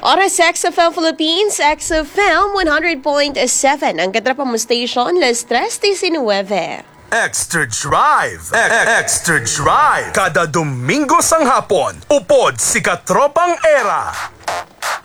Oras sa XFM Philippines, XFM 100.7. Ang katrapa mo station, Las 3:19. Extra Drive. Extra Drive. Kada Domingo sang hapon, upod si Katropang Era.